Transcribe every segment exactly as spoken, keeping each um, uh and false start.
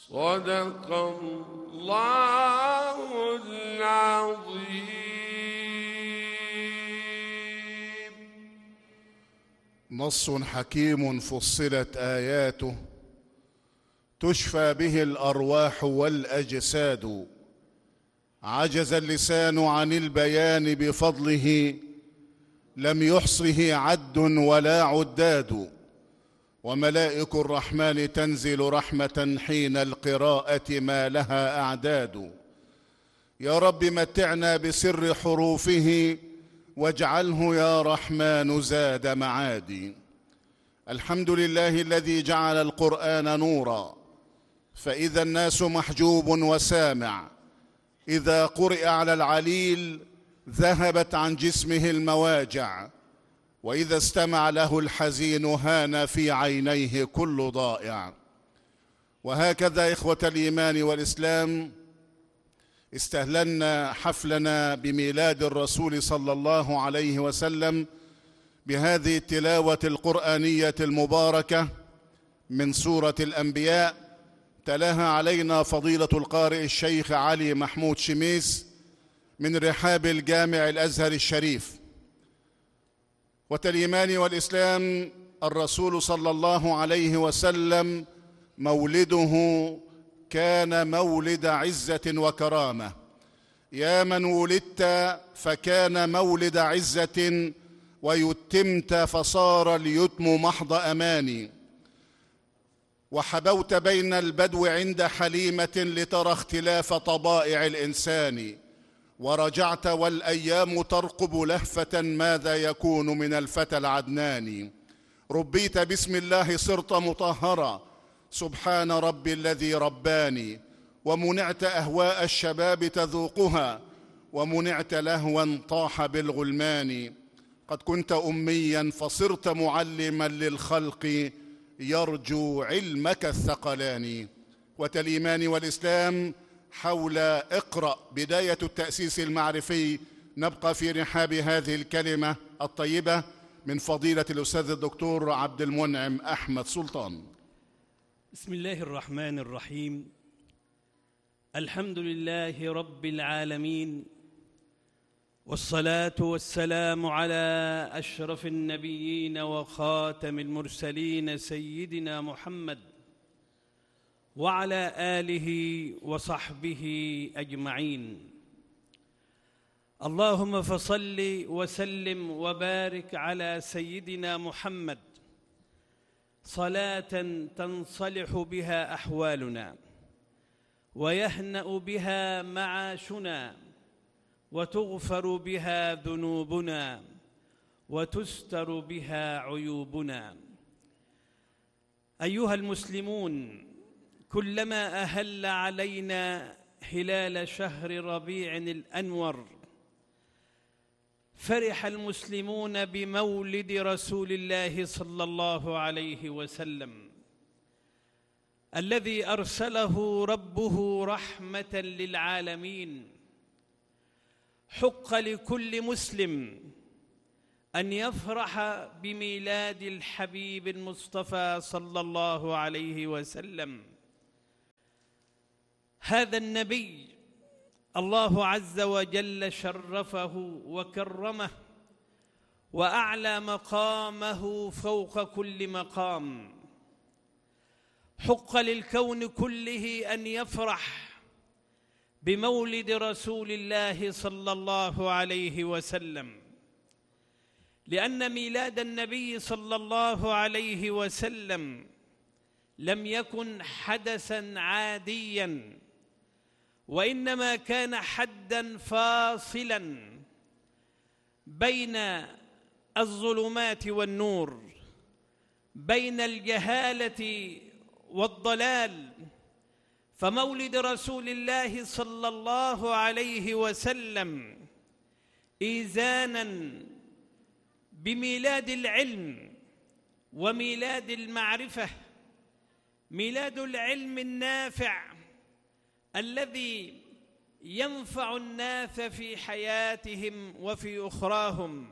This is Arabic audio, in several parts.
صدق الله العظيم. نص حكيم فصلت آياته، تشفى به الأرواح والأجساد. عجز اللسان عن البيان بفضله، لم يحصه عد ولا عداد. وملائك الرحمن تنزل رحمة حين القراءة ما لها أعداد. يا رب متعنا بسر حروفه، واجعله يا رحمن زاد معادي. الحمد لله الذي جعل القرآن نورا، فإذا الناس محجوب وسامع. إذا قرئ على العليل ذهبت عن جسمه المواجع، وإذا استمع له الحزين هان في عينيه كل ضائع. وهكذا إخوة الإيمان والإسلام استهللنا حفلنا بميلاد الرسول صلى الله عليه وسلم بهذه التلاوة القرآنية المباركة من سورة الأنبياء، تلاها علينا فضيلة القارئ الشيخ علي محمود شميس من رحاب الجامع الأزهر الشريف. والإيمان والإسلام، الرسول صلى الله عليه وسلم مولده كان مولد عزة وكرامة. يا من ولدت فكان مولد عزة، ويتمت فصار اليتم محض أماني. وحبوت بين البدو عند حليمة لترى اختلاف طبائع الإنسان، ورجعت والأيام ترقب لهفة ماذا يكون من الفتى العدناني. ربيت بسم الله صرت مطهرا، سبحان ربي الذي رباني. ومنعت أهواء الشباب تذوقها، ومنعت لهوا طاح بالغلمان. قد كنت أميا فصرت معلما للخلق، يرجو علمك الثقلان. والإيمان والإسلام، حول اقرأ بداية التأسيس المعرفي نبقى في رحاب هذه الكلمة الطيبة من فضيلة الأستاذ الدكتور عبد المنعم أحمد سلطان. بسم الله الرحمن الرحيم. الحمد لله رب العالمين، والصلاة والسلام على أشرف النبيين وخاتم المرسلين سيدنا محمد وعلى آله وصحبه أجمعين. اللهم فصل وسلم وبارك على سيدنا محمد صلاة تنصلح بها أحوالنا، ويهنأ بها معاشنا، وتغفر بها ذنوبنا، وتستر بها عيوبنا. أيها المسلمون، كلما أهل علينا هلال شهر ربيع الأنور فرح المسلمون بمولد رسول الله صلى الله عليه وسلم، الذي أرسله ربه رحمة للعالمين. حق لكل مسلم أن يفرح بميلاد الحبيب المصطفى صلى الله عليه وسلم. هذا النبي الله عز وجل شرفه وكرمه، وأعلى مقامه فوق كل مقام. حق للكون كله أن يفرح بمولد رسول الله صلى الله عليه وسلم، لأن ميلاد النبي صلى الله عليه وسلم لم يكن حدثاً عادياً، وإنما كان حداً فاصلاً بين الظلمات والنور، بين الجهالة والضلال. فمولد رسول الله صلى الله عليه وسلم إيذاناً بميلاد العلم وميلاد المعرفة، ميلاد العلم النافع الذي ينفع الناس في حياتهم وفي أخراهم،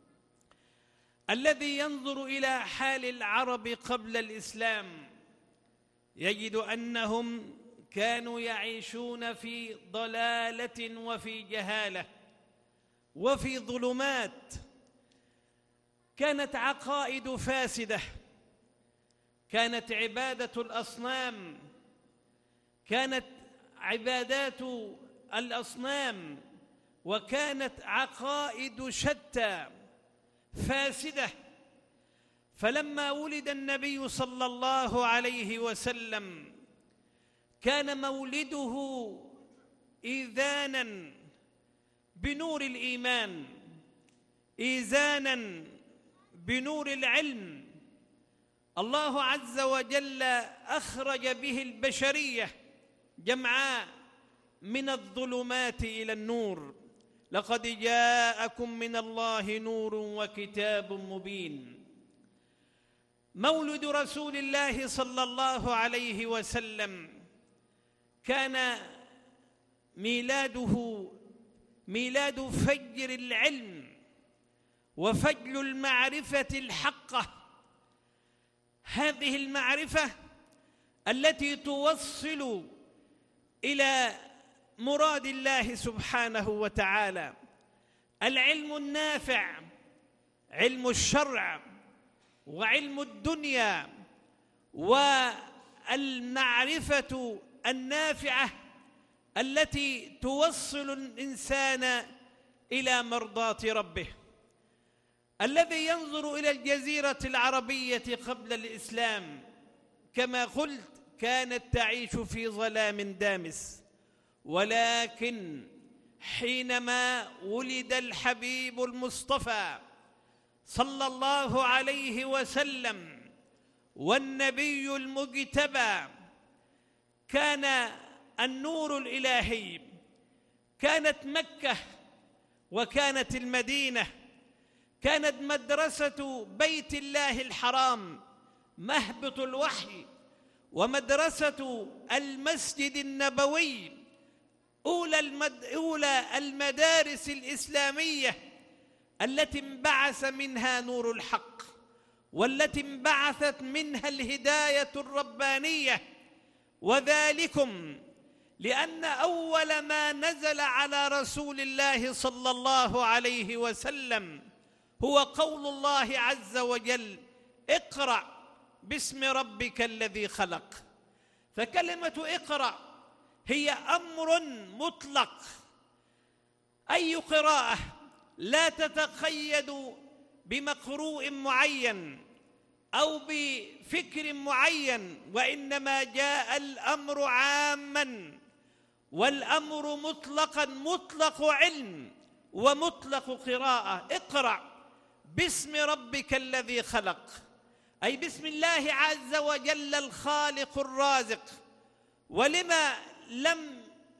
الذي ينظر إلى حال العرب قبل الإسلام يجد أنهم كانوا يعيشون في ضلالة وفي جهالة وفي ظلمات. كانت عقائد فاسدة، كانت عبادة الأصنام، كانت عبادات الأصنام، وكانت عقائد شتى فاسدة. فلما ولد النبي صلى الله عليه وسلم كان مولده إيذانا بنور الإيمان، إيذانا بنور العلم. الله عز وجل أخرج به البشرية جمعاء من الظلمات إلى النور. لقد جاءكم من الله نور وكتاب مبين. مولد رسول الله صلى الله عليه وسلم كان ميلاده ميلاد فجر العلم وفجر المعرفة الحقة، هذه المعرفة التي توصل إلى مراد الله سبحانه وتعالى. العلم النافع، علم الشرع وعلم الدنيا، والمعرفة النافعة التي توصل الإنسان إلى مرضاة ربه. الذي ينظر إلى الجزيرة العربية قبل الإسلام كما قلت كانت تعيش في ظلام دامس، ولكن حينما ولد الحبيب المصطفى صلى الله عليه وسلم والنبي المجتبى كان النور الإلهي. كانت مكة وكانت المدينة كانت مدرسة بيت الله الحرام مهبط الوحي، ومدرسة المسجد النبوي أولى, المد... أولى المدارس الإسلامية التي انبعث منها نور الحق، والتي انبعثت منها الهداية الربانية. وذلكم لأن أول ما نزل على رسول الله صلى الله عليه وسلم هو قول الله عز وجل: اقرأ باسم ربك الذي خلق. فكلمة اقرأ هي أمر مطلق، أي قراءة لا تتقيد بمقروء معين أو بفكر معين، وإنما جاء الأمر عاماً، والأمر مطلقاً، مطلق علم ومطلق قراءة. اقرأ باسم ربك الذي خلق، أي بسم الله عز وجل الخالق الرازق. ولما لم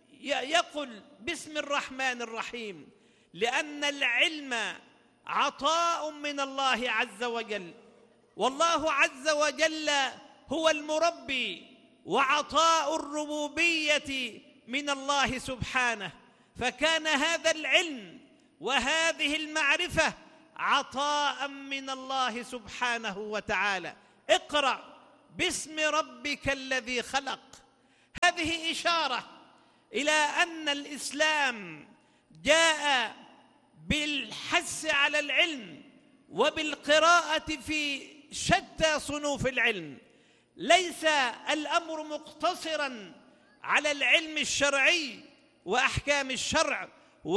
يقل باسم الرحمن الرحيم؟ لأن العلم عطاء من الله عز وجل، والله عز وجل هو المربي، وعطاء الربوبية من الله سبحانه. فكان هذا العلم وهذه المعرفة عطاء من الله سبحانه وتعالى. اقرأ باسم ربك الذي خلق. هذه إشارة إلى أن الإسلام جاء بالحث على العلم وبالقراءة في شتى صنوف العلم. ليس الأمر مقتصراً على العلم الشرعي وأحكام الشرع،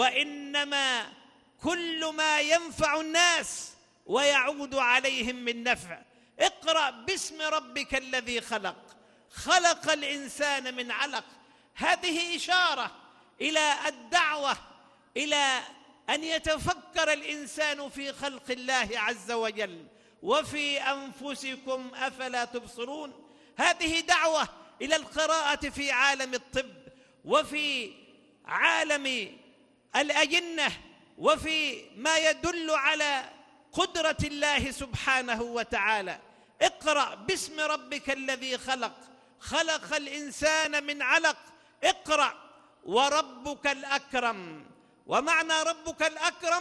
وإنما كل ما ينفع الناس ويعود عليهم من نفع. اقرأ باسم ربك الذي خلق، خلق الإنسان من علق. هذه إشارة إلى الدعوة إلى أن يتفكر الإنسان في خلق الله عز وجل وفي أنفسكم أفلا تبصرون. هذه دعوة إلى القراءة في عالم الطب وفي عالم الأجنة وفي ما يدل على قدرة الله سبحانه وتعالى. اقرأ باسم ربك الذي خلق، خلق الإنسان من علق. اقرأ وربك الأكرم. ومعنى ربك الأكرم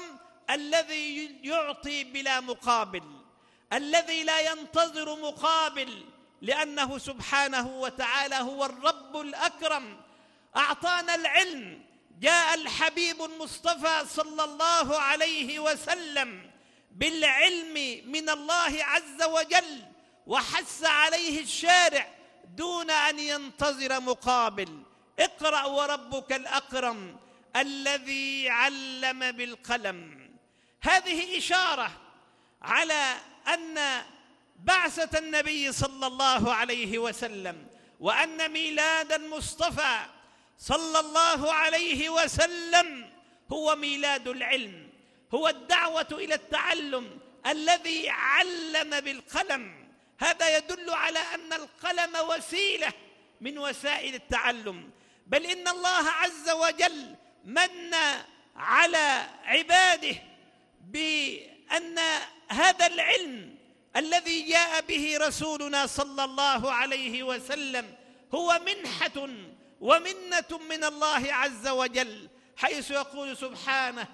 الذي يعطي بلا مقابل، الذي لا ينتظر مقابل لأنه سبحانه وتعالى هو الرب الأكرم، أعطانا العلم. جاء الحبيب المصطفى صلى الله عليه وسلم بالعلم من الله عز وجل، وحث عليه الشارع دون أن ينتظر مقابل. اقرأ وربك الأكرم الذي علم بالقلم. هذه إشارة على أن بعثة النبي صلى الله عليه وسلم وأن ميلاد المصطفى صلى الله عليه وسلم هو ميلاد العلم، هو الدعوة إلى التعلم الذي علم بالقلم. هذا يدل على أن القلم وسيلة من وسائل التعلم، بل إن الله عز وجل من على عباده بأن هذا العلم الذي جاء به رسولنا صلى الله عليه وسلم هو منحة ومنة من الله عز وجل، حيث يقول سبحانه: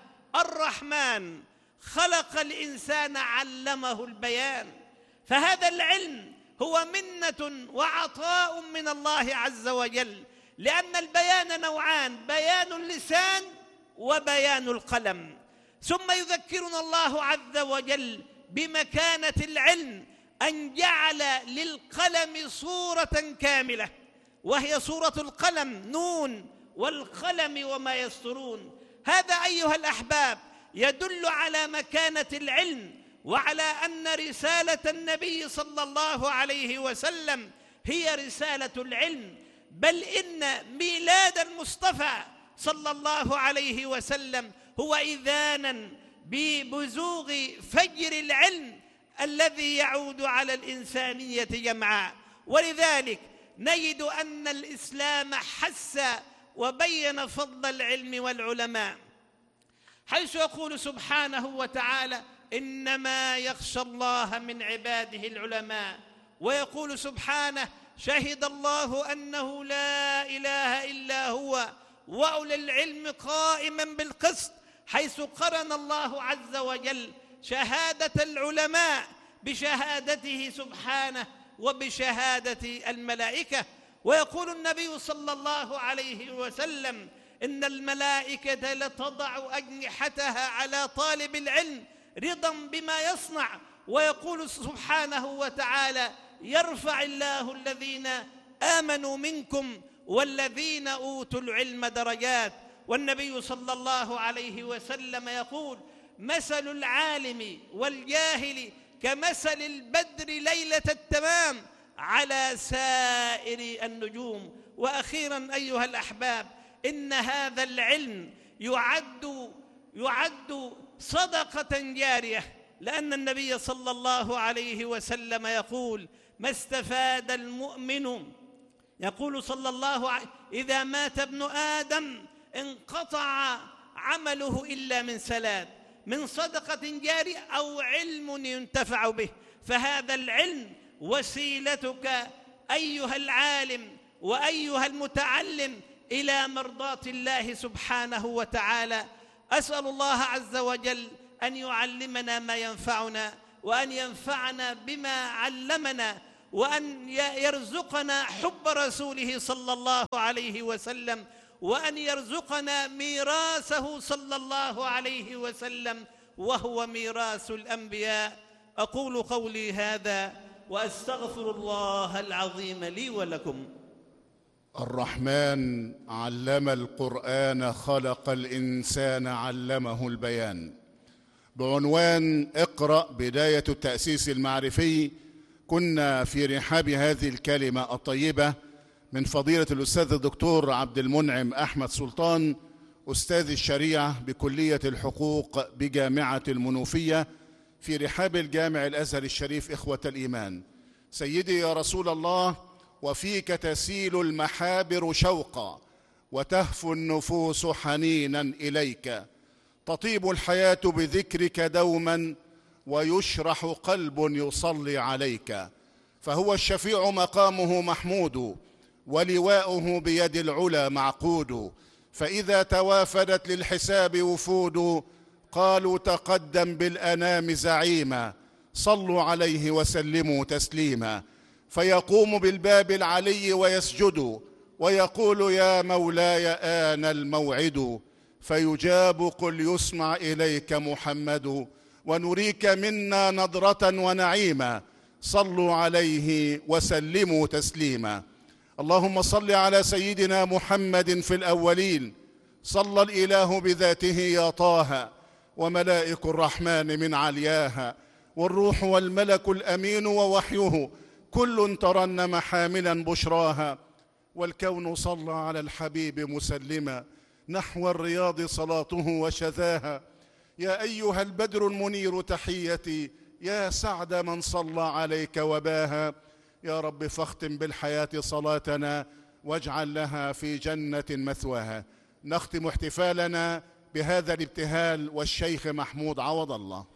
الرحمن خلق الإنسان علمه البيان. فهذا العلم هو منة وعطاء من الله عز وجل، لأن البيان نوعان: بيان اللسان وبيان القلم. ثم يذكرنا الله عز وجل بمكانة العلم، أن جعل للقلم صورة كاملة، وهي صورة القلم: نون والقلم وما يسطرون. هذا أيها الأحباب يدل على مكانة العلم، وعلى أن رسالة النبي صلى الله عليه وسلم هي رسالة العلم، بل إن ميلاد المصطفى صلى الله عليه وسلم هو إذانا ببزوغ فجر العلم الذي يعود على الإنسانية جمعاء. ولذلك نجد أن الإسلام حث وبين فضل العلم والعلماء، حيث يقول سبحانه وتعالى: إنما يخشى الله من عباده العلماء. ويقول سبحانه: شهد الله أنه لا إله إلا هو وأولي العلم قائما بالقسط، حيث قرن الله عز وجل شهادة العلماء بشهادته سبحانه وبشهادة الملائكة. ويقول النبي صلى الله عليه وسلم: إن الملائكة لتضع أجنحتها على طالب العلم رضا بما يصنع. ويقول سبحانه وتعالى: يرفع الله الذين آمنوا منكم والذين أوتوا العلم درجات. والنبي صلى الله عليه وسلم يقول: مثل العالم والجاهل كمثل البدر ليلة التمام على سائر النجوم. وأخيرا أيها الأحباب، إن هذا العلم يعد يعد صدقة جارية، لأن النبي صلى الله عليه وسلم يقول: ما استفاد المؤمن، يقول صلى الله عليه: إذا مات ابن آدم انقطع عمله إلا من ثلاث: من صدقة جارية أو علم ينتفع به. فهذا العلم وسيلتك أيها العالم وأيها المتعلم إلى مرضاة الله سبحانه وتعالى. أسأل الله عز وجل أن يعلمنا ما ينفعنا، وأن ينفعنا بما علمنا، وأن يرزقنا حب رسوله صلى الله عليه وسلم، وأن يرزقنا ميراثه صلى الله عليه وسلم، وهو ميراث الأنبياء. أقول قولي هذا وأستغفر الله العظيم لي ولكم. الرحمن علم القرآن خلق الإنسان علمه البيان. بعنوان اقرأ بداية التأسيس المعرفي، كنا في رحاب هذه الكلمة الطيبة من فضيلة الأستاذ الدكتور عبد المنعم أحمد سلطان، أستاذ الشريعة بكلية الحقوق بجامعة المنوفية، في رحاب الجامع الأزهر الشريف. إخوة الإيمان، سيدي يا رسول الله، وفيك تسيل المحابر شوقا وتهفو النفوس حنينا إليك، تطيب الحياة بذكرك دوما ويشرح قلب يصلي عليك، فهو الشفيع مقامه محمود ولواؤه بيد العلا معقود، فإذا توافدت للحساب وفود قالوا تقدم بالأنام زعيما، صلوا عليه وسلموا تسليما، فيقوم بالباب العلي ويسجد ويقول يا مولاي آن الموعد، فيجاب قل يسمع إليك محمد، ونريك منا نضرة ونعيما، صلوا عليه وسلموا تسليما. اللهم صل على سيدنا محمد في الأولين، صلى الإله بذاته يا طه، وملائك الرحمن من علياها، والروح والملك الأمين ووحيه، كل ترنم حاملا بشراها، والكون صلى على الحبيب مسلما، نحو الرياض صلاته وشذاها. يا أيها البدر المنير تحيتي، يا سعد من صلى عليك وباها. يا رب فاختم بالحياة صلاتنا، واجعل لها في جنة مثواها. نختم احتفالنا بهذا الابتهال والشيخ محمود عوض الله.